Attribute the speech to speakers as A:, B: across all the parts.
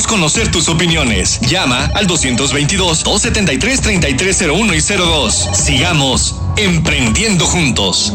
A: Queremos conocer tus opiniones. Llama al 222-273-3301 y 02. Sigamos emprendiendo juntos.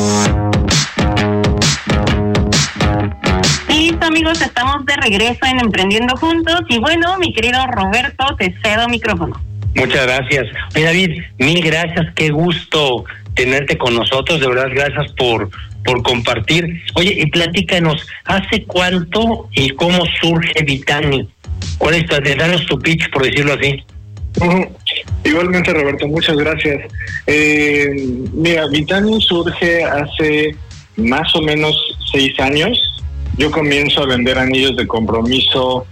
B: Listo, amigos, estamos de regreso en Emprendiendo Juntos. Y bueno, mi querido Roberto, te cedo micrófono.
C: Muchas gracias. Oye, David, mil gracias, qué gusto tenerte con nosotros, de verdad, gracias por compartir. Oye, y platícanos, ¿hace cuánto y cómo surge Vitani? ¿Cuál es danos tu pitch, por decirlo así?
D: Igualmente, Roberto, muchas gracias. Mira, Vitani surge hace más o menos 6 años. Yo comienzo a vender anillos de compromiso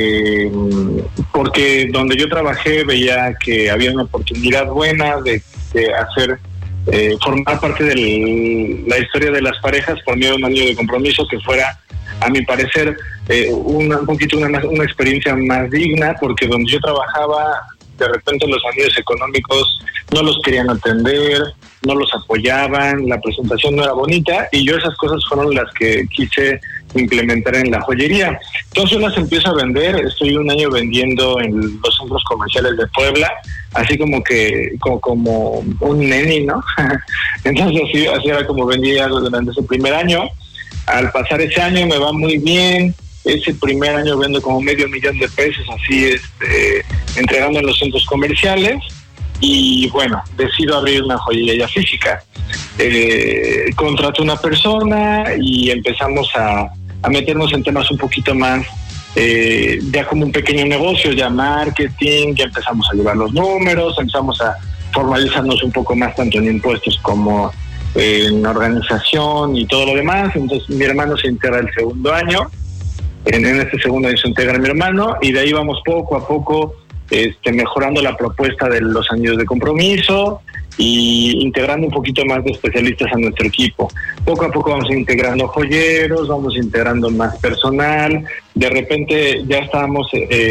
D: porque donde yo trabajé veía que había una oportunidad buena de hacer formar parte de la historia de las parejas por medio de un anillo de compromiso que fuera, a mi parecer, una experiencia más digna, porque donde yo trabajaba, de repente los anillos económicos no los querían atender, no los apoyaban, la presentación no era bonita, y yo esas cosas fueron las que quise implementar en la joyería. Entonces yo las empiezo a vender, estoy un año vendiendo en los centros comerciales de Puebla, así como un neni, ¿no? Entonces así era como vendía durante ese primer año. Al pasar ese año me va muy bien. Ese primer año vendo como $500,000 así entregando en los centros comerciales, y bueno, decido abrir una joyería física. Contrato una persona y empezamos a meternos en temas un poquito más ya como un pequeño negocio, ya marketing, ya empezamos a llevar los números, empezamos a formalizarnos un poco más tanto en impuestos como en organización y todo lo demás. Entonces mi hermano se integra el segundo año. En este segundo año se integra mi hermano, y de ahí vamos poco a poco mejorando la propuesta de los anillos de compromiso y integrando un poquito más de especialistas a nuestro equipo. Poco a poco vamos integrando joyeros, vamos integrando más personal. De repente ya estábamos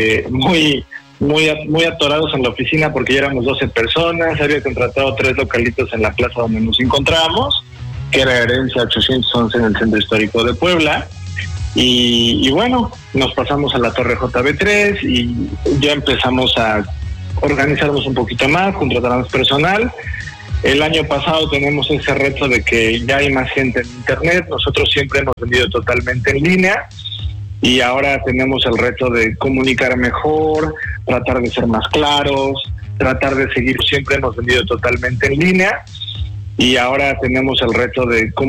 D: muy atorados en la oficina porque ya éramos 12 personas. Había contratado 3 localitos en la plaza donde nos encontramos, que era Herencia 811 en el Centro Histórico de Puebla. Y bueno, nos pasamos a la Torre JB3 y ya empezamos a organizarnos un poquito más, contratar más personal. El año pasado tenemos ese reto de que ya hay más gente en internet. Nosotros siempre hemos vendido totalmente en línea, y ahora tenemos el reto de comunicar mejor, tratar de ser más claros, tratar de seguir. Siempre hemos vendido totalmente en línea, y ahora tenemos el reto de